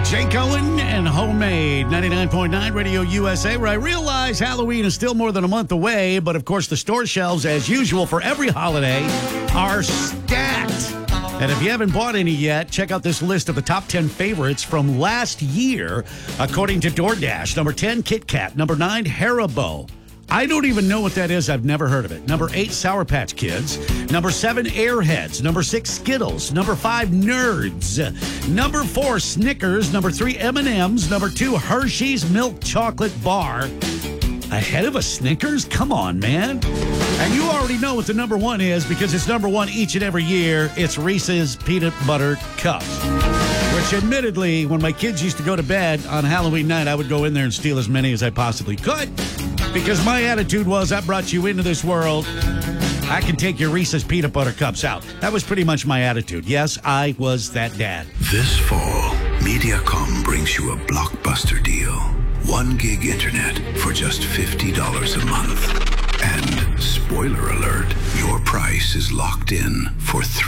Jake Owen and Homemade, 99.9 Radio USA, where I realize Halloween is still more than a month away, but of course the store shelves, as usual for every holiday, are stacked. And if you haven't bought any yet, check out this list of the top 10 favorites from last year, according to DoorDash. Number 10, Kit Kat. Number 9, Haribo. I don't even know what that is. I've never heard of it. Number 8, Sour Patch Kids. Number 7, Airheads. Number 6, Skittles. Number 5, Nerds. Number 4, Snickers. Number 3, M&M's. Number 2, Hershey's Milk Chocolate Bar. Ahead of a Snickers? Come on, man. And you already know what the number 1 is because it's number 1 each and every year. It's Reese's Peanut Butter Cups. Which, admittedly, when my kids used to go to bed on Halloween night, I would go in there and steal as many as I possibly could. Because my attitude was, I brought you into this world. I can take your Reese's Peanut Butter Cups out. That was pretty much my attitude. Yes, I was that dad. This fall, Mediacom brings you a blockbuster deal. 1 gig internet for just $50 a month. And, spoiler alert, your price is locked in for